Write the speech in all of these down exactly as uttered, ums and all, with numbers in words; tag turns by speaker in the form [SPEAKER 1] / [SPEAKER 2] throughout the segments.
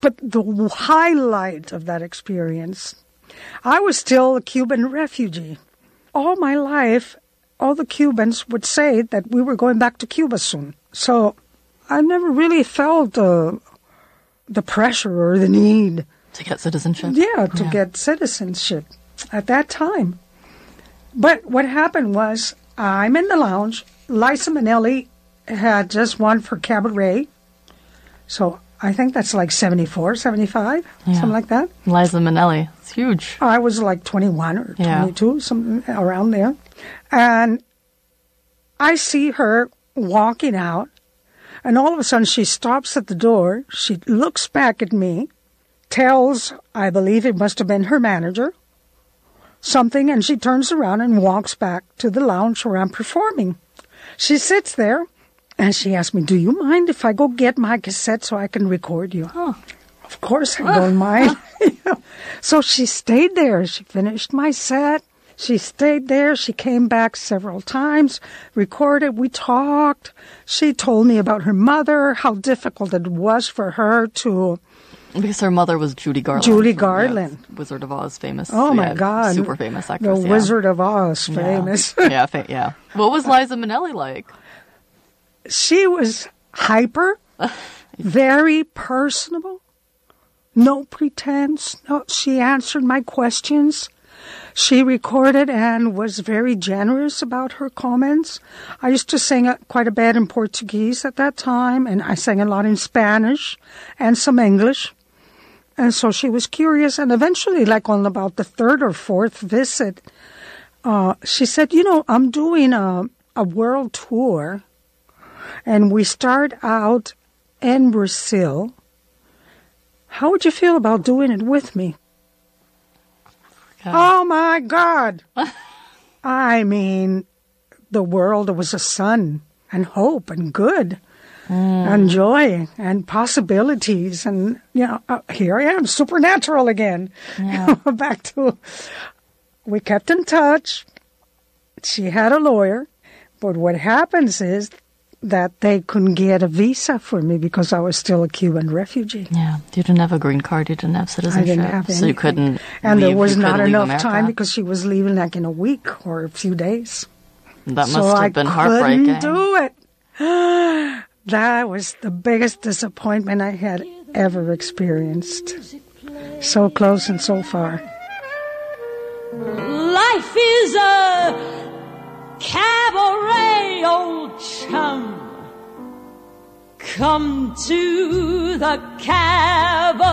[SPEAKER 1] But the highlight of that experience, I was still a Cuban refugee. All my life, all the Cubans would say that we were going back to Cuba soon. So I never really felt uh, the pressure or the need.
[SPEAKER 2] To get citizenship?
[SPEAKER 1] Yeah, to
[SPEAKER 2] yeah.
[SPEAKER 1] get citizenship at that time. But what happened was, I'm in the lounge. Liza Minnelli had just won for Cabaret. So I think that's like seventy-four, seventy-five, yeah. something like that.
[SPEAKER 2] Liza Minnelli. It's huge.
[SPEAKER 1] I was like twenty-one or
[SPEAKER 2] yeah.
[SPEAKER 1] twenty-two, something around there. And I see her walking out, and all of a sudden she stops at the door. She looks back at me, tells, I believe it must have been her manager, something, and she turns around and walks back to the lounge where I'm performing. She sits there, and she asks me, do you mind if I go get my cassette so I can record you?
[SPEAKER 2] Oh.
[SPEAKER 1] Of course I don't mind. So she stayed there. She finished my set. She stayed there. She came back several times, recorded. We talked. She told me about her mother, how difficult it was for her to...
[SPEAKER 2] Because her mother was Judy Garland.
[SPEAKER 1] Judy Garland.
[SPEAKER 2] Yeah, Wizard of Oz famous.
[SPEAKER 1] Oh, my
[SPEAKER 2] yeah,
[SPEAKER 1] God.
[SPEAKER 2] Super famous actress.
[SPEAKER 1] The
[SPEAKER 2] yeah.
[SPEAKER 1] Wizard of Oz famous.
[SPEAKER 2] Yeah, yeah, fa- yeah. What was Liza Minnelli like?
[SPEAKER 1] She was hyper, very personable, no pretense. No, she answered my questions. She recorded and was very generous about her comments. I used to sing quite a bit in Portuguese at that time, and I sang a lot in Spanish and some English. And so she was curious, and eventually, like on about the third or fourth visit, uh, she said, you know, I'm doing a, a world tour, and we start out in Brazil. How would you feel about doing it with me? Yeah. Oh, my God. I mean, the world was a sun and hope and good. Mm. And joy and possibilities, and you know, uh, here I am, supernatural again.
[SPEAKER 2] Yeah.
[SPEAKER 1] Back to, we kept in touch. She had a lawyer, but what happens is that they couldn't get a visa for me because I was still a Cuban refugee.
[SPEAKER 2] Yeah, you didn't have a green card, you didn't have citizenship,
[SPEAKER 1] I didn't have anything.
[SPEAKER 2] So you couldn't.
[SPEAKER 1] And
[SPEAKER 2] leave,
[SPEAKER 1] there was not enough
[SPEAKER 2] America.
[SPEAKER 1] time because she was leaving like in a week or a few days.
[SPEAKER 2] That must
[SPEAKER 1] so
[SPEAKER 2] have
[SPEAKER 1] I
[SPEAKER 2] been heartbreaking.
[SPEAKER 1] Couldn't do it. That was the biggest disappointment I had ever experienced. So close and so far.
[SPEAKER 3] Life is a cabaret, old chum. Come to the cabaret.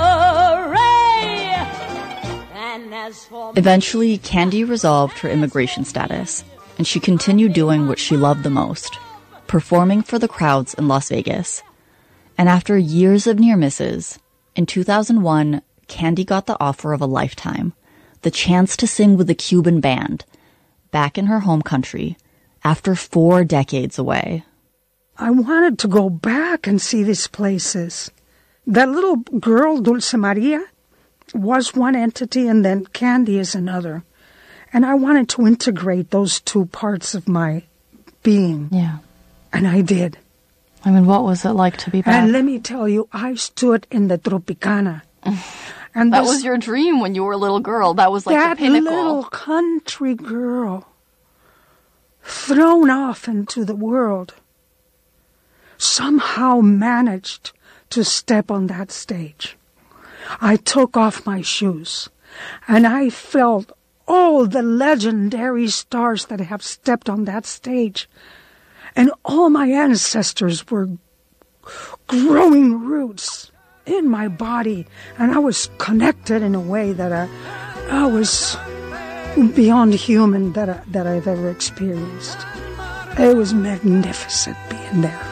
[SPEAKER 3] And as for
[SPEAKER 4] Eventually, Candy resolved her immigration status, and she continued doing what she loved the most, performing for the crowds in Las Vegas. And after years of near misses, in two thousand one, Candy got the offer of a lifetime, the chance to sing with a Cuban band, back in her home country, after four decades away.
[SPEAKER 1] I wanted to go back and see these places. That little girl, Dulce Maria, was one entity, and then Candy is another. And I wanted to integrate those two parts of my being.
[SPEAKER 2] Yeah.
[SPEAKER 1] And I did.
[SPEAKER 2] I mean, what was it like to be back?
[SPEAKER 1] And let me tell you, I stood in the Tropicana. And
[SPEAKER 2] that
[SPEAKER 1] this,
[SPEAKER 2] was your dream when you were a little girl. That was like
[SPEAKER 1] that
[SPEAKER 2] the pinnacle.
[SPEAKER 1] little country girl thrown off into the world somehow managed to step on that stage. I took off my shoes and I felt all the legendary stars that have stepped on that stage. And all my ancestors were growing roots in my body. And I was connected in a way that I, I was beyond human that, I, that I've ever experienced. It was magnificent being there.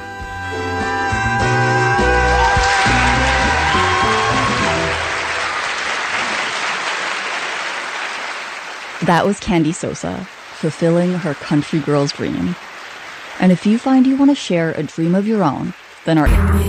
[SPEAKER 4] That was Candy Sosa, fulfilling her country girl's dream. And if you find you want to share a dream of your own, then our